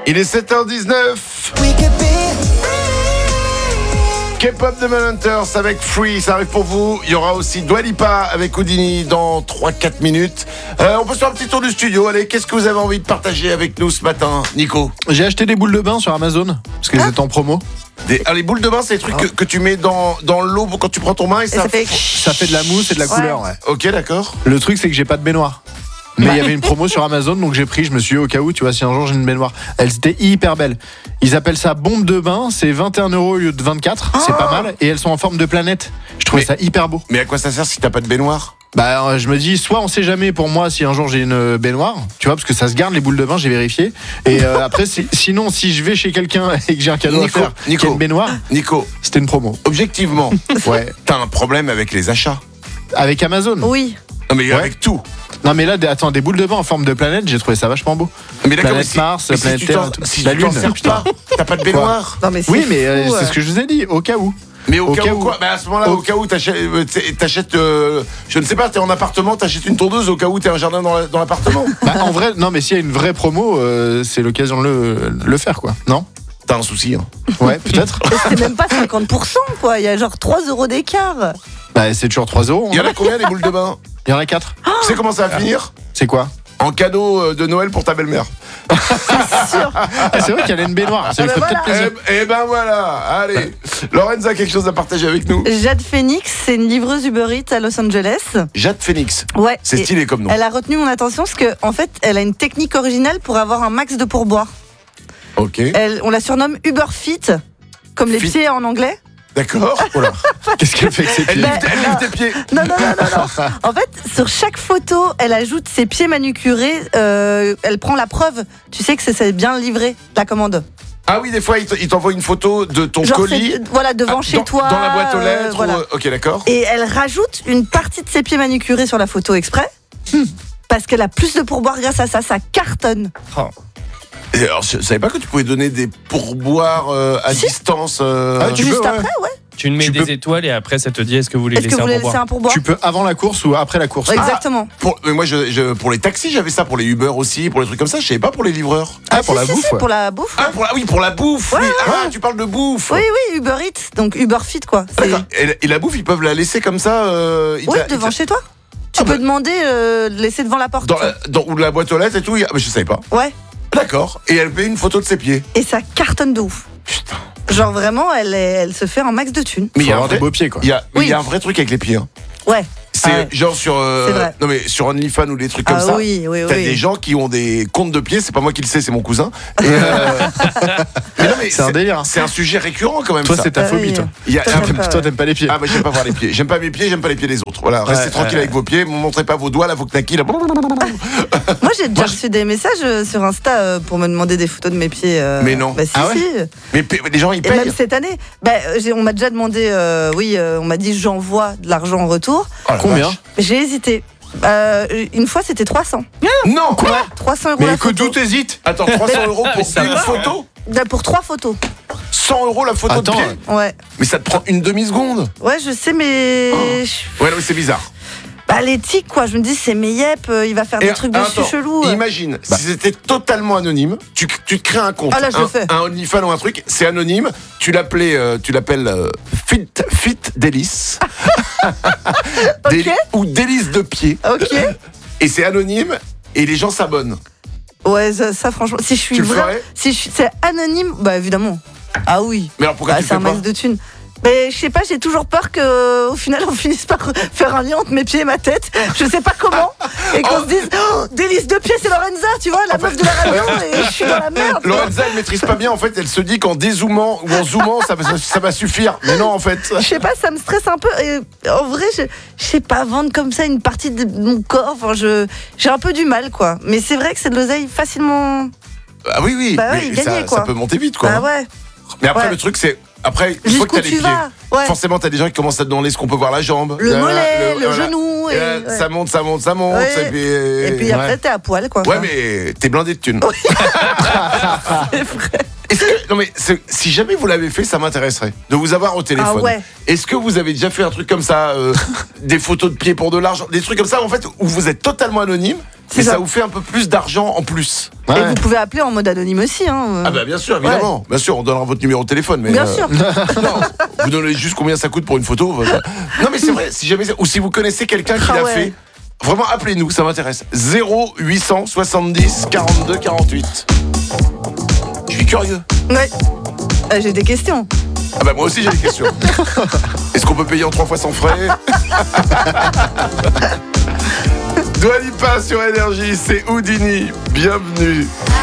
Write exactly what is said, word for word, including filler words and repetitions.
Il est sept heures dix-neuf. K-pop de Manhunters avec Free, ça arrive pour vous. Il y aura aussi Dua Lipa avec Houdini dans trois à quatre minutes. Euh, on peut se faire un petit tour du studio. Allez, qu'est-ce que vous avez envie de partager avec nous ce matin, Nico? J'ai acheté des boules de bain sur Amazon parce qu'elles Ah. étaient en promo. Des, ah, les boules de bain, c'est des trucs que, que tu mets dans, dans l'eau quand tu prends ton bain et Et ça... ça fait... Ça fait de la mousse et de la Ouais. couleur. Ouais. Ok, d'accord. Le truc, c'est que j'ai pas de baignoire. Mais il y avait une promo sur Amazon, donc j'ai pris, je me suis dit au cas où, tu vois, si un jour j'ai une baignoire. Elles étaient hyper belles. Ils appellent ça bombe de bain, c'est vingt et un euros au lieu de vingt-quatre, c'est pas mal, et elles sont en forme de planète. Je trouvais Mais- ça hyper beau. Mais à quoi ça sert si t'as pas de baignoire? Bah, euh, je me dis, soit on sait jamais pour moi si un jour j'ai une baignoire, tu vois, parce que ça se garde les boules de bain, j'ai vérifié. Et euh, après, si- sinon, si je vais chez quelqu'un et que j'ai un cadeau Nico, à faire, Nico. qui a une baignoire, Nico, c'était une promo. objectivement, Ouais. t'as un problème avec les achats. Avec Amazon. Oui. Non mais Ouais. avec tout. Non, mais là, des- attends, des boules de bain en forme de planète, j'ai trouvé ça vachement beau. Mais d'accord, Planète mais si- Mars, mais si planète tu Terre, t'en- tout. si La tu t'en Lune, sers putain. pas, t'as pas de baignoire. Non mais c'est Oui, mais euh, fou, c'est euh. ce que je vous ai dit, au cas où. Mais au, Au cas, cas où où. quoi? Bah à ce moment-là, Au- au cas où t'achètes, euh, t'es- t'achètes euh, je ne sais pas, t'es en appartement, t'achètes une tondeuse au cas où t'as un jardin dans la- dans l'appartement. Bah, en vrai, non, mais s'il y a une vraie promo, euh, c'est l'occasion de le, le faire, quoi. Non? T'as un souci, hein. Ouais, peut-être. Et c'était même pas cinquante pour cent quoi, il y a genre trois euros d'écart. Bah, c'est toujours trois euros. Il y en hein. a combien les boules de bain? Il y en a quatre. Tu sais comment ça va finir? C'est quoi? En cadeau euh, de Noël pour ta belle-mère. C'est sûr. Ah, c'est vrai qu'il y a une baignoire. Ça lui Ah, ferait bah peut-être voilà. plaisir. Eh, eh ben voilà, allez. Lorenza a quelque chose à partager avec nous. Jade Phoenix, c'est une livreuse Uber Eats à Los Angeles. Jade Phoenix. Ouais. C'est et stylé comme nom. Elle a retenu mon attention parce qu'en en fait, elle a une technique originale pour avoir un max de pourboire. Ok. Elle, on la surnomme Uber Fit, comme les Fit. pieds en anglais. D'accord. Oh là. Qu'est-ce qu'elle fait avec ses Elle pieds? lève, elle lève tes pieds. Non, non, non, non, non. En fait, sur chaque photo, elle ajoute ses pieds manucurés. euh, elle prend la preuve. Tu sais que c'est- c'est bien livré, la commande. Ah oui, des fois, il t- il t'envoie une photo de ton Genre, colis. c'est- voilà, devant Ah, chez dans, toi. Dans la boîte aux euh, lettres. voilà. ou, euh, Ok, d'accord. Et elle rajoute une partie de ses pieds manucurés sur la photo exprès. Parce qu'elle a plus de pourboire grâce à ça. Ça cartonne. Et alors, je savais pas que tu pouvais donner des pourboires euh, à Si. distance. euh, Ah, tu Juste peux, ouais. après, ouais. Tu mets Tu des peux- étoiles et après ça te dit est-ce que vous voulez Est-ce que laisser vous un voulez laisser pourboire. un pourboire Tu peux avant la course ou après la course. Ouais, Exactement. Pour, mais moi, je, je- pour les taxis, j'avais ça. Pour les Uber aussi, pour les trucs comme ça. Je savais pas pour les livreurs. Ah, pour si, la si, bouffe, si, ouais. pour la bouffe. Ah, pour la, oui, pour la bouffe. Ouais, oui. ouais, Ah, tu parles de bouffe. Oui, oui, Uber Eats, donc Uber Fit, quoi. C'est- D'accord. Et, et la bouffe, ils peuvent la laisser comme ça. Euh, ils Oui, te la- devant ils te- chez toi. Tu Ah, peux bah- demander euh, de laisser devant la porte. dans, la, dans ou de la boîte aux lettres et tout. il y a- Mais je savais pas. Ouais. D'accord. Et elle fait une photo de ses pieds. Et ça cartonne de ouf. Putain. Genre vraiment, elle, est- elle se fait un max de thunes. Mais il y a un avoir des vrai, beaux pieds, quoi. il y a, mais Oui. il y a un vrai truc avec les pieds. hein. Ouais. C'est Ah ouais. genre sur euh, C'est vrai. non mais sur OnlyFans ou des trucs comme Ah ça. oui, oui, T'as oui. des gens qui ont des comptes de pieds, c'est pas moi qui le sais, c'est mon cousin. Et, euh, mais non, mais C'est un délire. C'est un sujet récurrent quand même. Toi, ça. c'est ta Ah phobie, oui. toi. Il y a- Toi, ah, t'aimes pas, Toi, ouais. t'aimes pas les pieds. ah bah j'aime pas voir les pieds. J'aime pas mes pieds, j'aime pas les pieds des autres. Voilà, restez Ouais, tranquille ouais. avec vos pieds, ne montrez pas vos doigts là, vos knackis là. Moi, j'ai déjà reçu des messages euh, sur Insta euh, pour me demander des photos de mes pieds. euh, Mais non. Bah, si, Ah ouais si. Mais pa- les gens ils Et payent. même cette année, bah, euh, j'ai- on m'a déjà demandé, euh, oui, euh, on m'a dit j'envoie de l'argent en retour. Oh la Combien? vache. J'ai hésité. Euh, une fois, c'était trois cents. Non quoi Ouais, trois cents euros Mais la que photo. tout hésite. Attends, trois cents euros pour Ça une va. photo Bah, pour trois photos. cent euros la photo Attends. de pied. Ouais. Mais ça te prend une demi-seconde. Ouais, je sais, mais. je- Ouais, non, mais c'est bizarre. Bah, les tics, quoi. Je me dis, c'est mes yep, euh, il va faire des Et trucs dessus attends, chelous. euh. Imagine, si c'était totalement anonyme, tu, tu te crées un compte, Ah, là, je un, le fais. un OnlyFans ou un truc, c'est anonyme, tu l'appelais, euh, tu l'appelles euh, Fit, Fit Délice, Déli- ou Délice de pied, Ok. et c'est anonyme, et les gens s'abonnent. Ouais, ça, ça, franchement, si je suis Tu le vrai, ferais si je suis- c'est anonyme, bah évidemment. Ah oui. Mais alors pourquoi Bah, tu le c'est fais un pas max de thunes. Mais je sais pas, j'ai toujours peur que au final on finisse par faire un lien entre mes pieds et ma tête. Je sais pas comment. Et qu'on se dise, oh, délice de pied, c'est Lorenza, tu vois, la meuf de la radio, et je suis dans la merde. quoi. Lorenza, elle maîtrise pas bien, en fait, elle se dit qu'en dézoomant ou en zoomant, ça, va- ça va suffire. Mais non, en fait. Je sais pas, ça me stresse un peu. Et en vrai, je, je sais pas vendre comme ça une partie de mon corps. Enfin, je, j'ai un peu du mal, quoi. Mais c'est vrai que c'est de l'oseille facilement. Ah oui, oui, Bah ouais, mais il ça, gagnait, quoi. ça peut monter vite, quoi. Bah ouais. Mais après, Ouais. le truc, c'est. Après, une fois que Jusqu'où t'as les tu pieds, vas. Ouais. forcément, t'as des gens qui commencent à te demander ce qu'on peut voir la jambe. Le Là, mollet, le, voilà. genou. Et Et, là, ouais. ça monte, ça monte, ça monte. Ouais. Et puis, Et puis après, Ouais. t'es à poil, quoi. ouais, Enfin, mais t'es blindé de thunes. c'est vrai. Est-ce que, non mais c'est- si jamais vous l'avez fait, ça m'intéresserait de vous avoir au téléphone. Ah ouais. Est-ce que vous avez déjà fait un truc comme ça, euh, des photos de pieds pour de l'argent, des trucs comme ça en fait où vous êtes totalement anonyme, C'est mais ça. ça. vous fait un peu plus d'argent en plus. Ouais. Et vous pouvez appeler en mode anonyme aussi. Hein. Ah bah bien sûr, évidemment, bien sûr, on donnera votre numéro de téléphone, mais Bien euh, sûr. non, vous donnez juste combien ça coûte pour une photo. voilà. Non mais c'est vrai, si jamais ou si vous connaissez quelqu'un qui Ah l'a ouais. fait, vraiment appelez-nous, ça m'intéresse. zéro huit cent soixante-dix quarante-deux quarante-huit. Je suis curieux. Ouais. Euh, J'ai des questions. Ah bah moi aussi j'ai des questions. Est-ce qu'on peut payer en trois fois sans frais? Dua Lipa sur Énergie, c'est Houdini. Bienvenue.